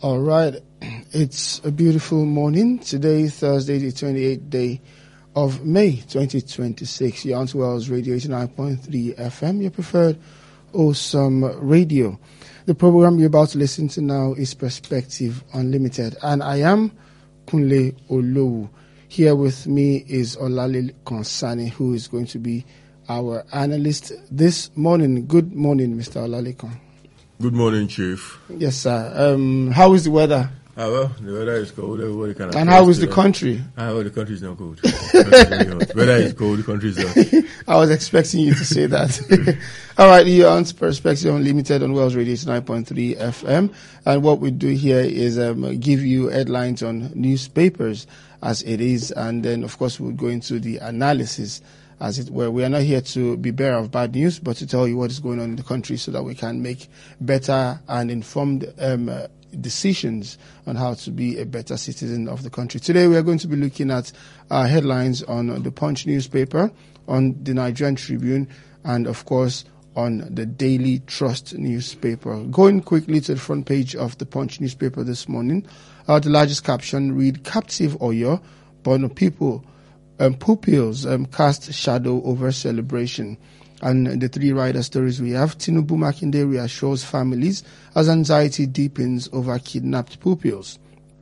All right. It's a beautiful morning. Today, Thursday, the 28th day of May 2026. You're on to Wells Radio 89.3 FM, your preferred awesome radio. The program you're about to listen to now is Perspective Unlimited, and I am Kunle Olowu. Here with me is Olale Konsani, who is going to be our analyst this morning. Good morning, Mr. Olale. Good morning, Chief. Yes, sir. How is the weather? Well, the weather is cold. Everybody can. And how is the country? Well, the country is not cold. The weather is cold. The country is not. I was expecting you to say that. All right, you're on Perspective Unlimited on Wells Radio 9.3 FM. And what we do here is give you headlines on newspapers as it is. And then, of course, we'll go into the analysis as it were. We are not here to be bearer of bad news, but to tell you what is going on in the country so that we can make better and informed decisions on how to be a better citizen of the country. Today we are going to be looking at headlines on the Punch newspaper, on the Nigerian Tribune, and of course on the Daily Trust newspaper. Going quickly to the front page of the Punch newspaper this morning, the largest caption read, "Captive Oyo, Borno people pupils cast shadow over celebration." And the three rider stories we have: Tinubu Makinde reassures families as anxiety deepens over kidnapped pupils.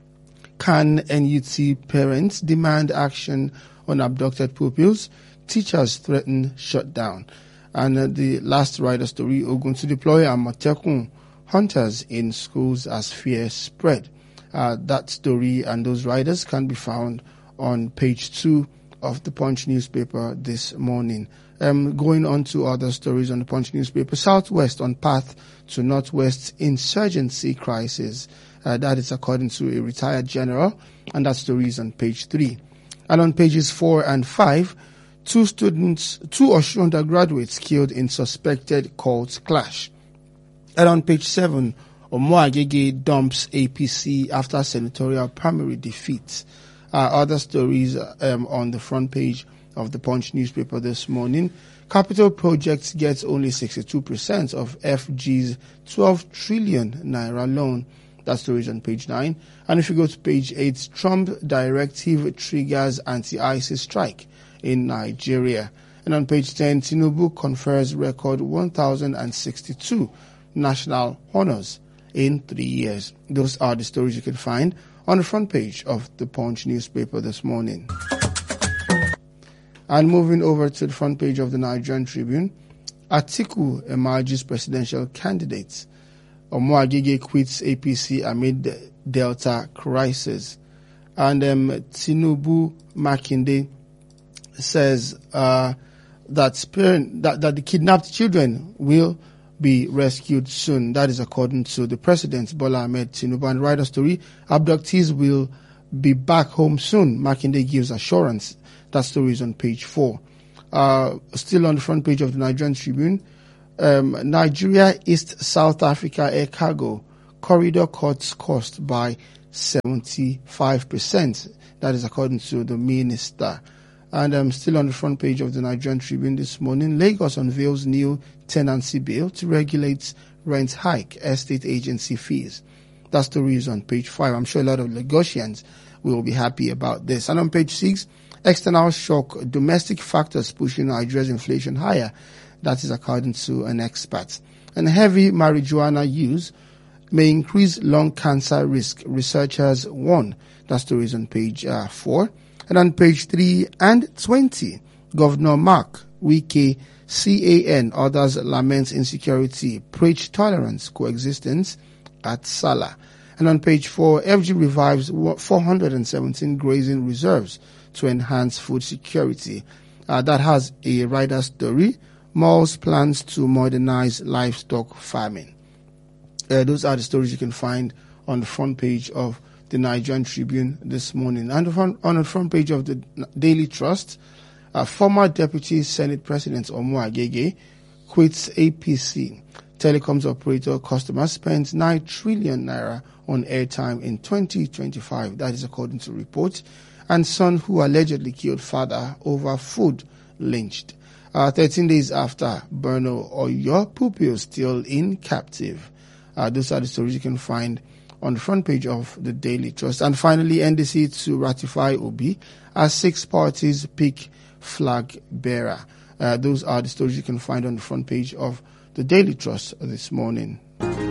Can NUT parents demand action on abducted pupils? Teachers threaten shutdown. And the last rider story, Ogun to deploy Amatekun hunters in schools as fear spread. That story and those riders can be found on page 2 of the Punch newspaper this morning. Going on to other stories on the Punch newspaper, Southwest on path to Northwest insurgency crisis. That is according to a retired general, and that story is on page 3. And on pages 4 and 5, two Osun undergraduates killed in suspected cult clash. And on page 7, Omoagege dumps APC after senatorial primary defeat. Other stories on the front page of the Punch newspaper this morning. Capital projects gets only 62% of FG's 12 trillion naira loan. That story is on page 9. And if you go to page 8, Trump directive triggers anti-ISIS strike in Nigeria. And on page 10, Tinubu confers record 1,062 national honors in 3 years. Those are the stories you can find on the front page of the Punch newspaper this morning. And moving over to the front page of the Nigerian Tribune, Atiku emerges presidential candidate. Omoagege quits APC amid Delta crisis. And Tinubu Makinde says that the kidnapped children will be rescued soon. That is according to the president, Bola Ahmed Tinubu. And writer story, abductees will be back home soon. Makinde gives assurance. That story is on page 4. Still on the front page of the Nigerian Tribune, Nigeria East South Africa air cargo corridor cuts cost by 75%. That is according to the minister. And still on the front page of the Nigerian Tribune this morning, Lagos unveils new tenancy bill to regulate rent hike, estate agency fees. That story is on page 5. I'm sure a lot of Lagosians will be happy about this. And on page 6, external shock, domestic factors pushing Nigeria's inflation higher. That is according to an expert. And heavy marijuana use may increase lung cancer risk, researchers warn. That story is on page 4. And on page 3 and 20, Governor Mark Wike, CAN, others lament insecurity, preach tolerance, coexistence at Salah. And on page 4, FG revives 417 grazing reserves to enhance food security. That has a rider story. Malls plans to modernize livestock farming. Those are the stories you can find on the front page of the Nigerian Tribune this morning. And on the front page of the Daily Trust, former Deputy Senate President Omoagege quits APC. Telecoms operator customer spends 9 trillion naira on airtime in 2025. That is according to reports. And son who allegedly killed father over food lynched. 13 days after Borno, Oyo pupils still in captive. Those are the stories you can find on the front page of the Daily Trust. And finally, NDC to ratify Obi as 6 parties pick flag bearer. Those are the stories you can find on the front page of the Daily Trust this morning.